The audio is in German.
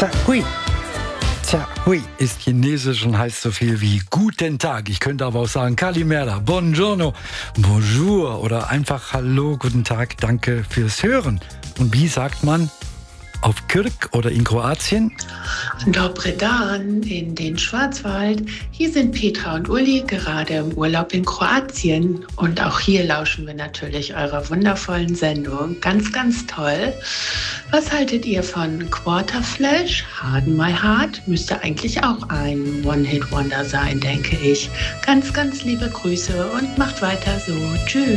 Hui. Tja, hui ist chinesisch und heißt so viel wie guten Tag. Ich könnte aber auch sagen Kalimera, Buongiorno, Bonjour oder einfach Hallo, guten Tag, danke fürs Hören. Und wie sagt man auf Kürk oder in Kroatien? Dobre Dan in den Schwarzwald. Hier sind Petra und Uli gerade im Urlaub in Kroatien. Und auch hier lauschen wir natürlich eurer wundervollen Sendung. Ganz, ganz toll. Was haltet ihr von Quarterflash? Harden My Heart müsste eigentlich auch ein One-Hit-Wonder sein, denke ich. Ganz, ganz liebe Grüße und macht weiter so. Tschüss.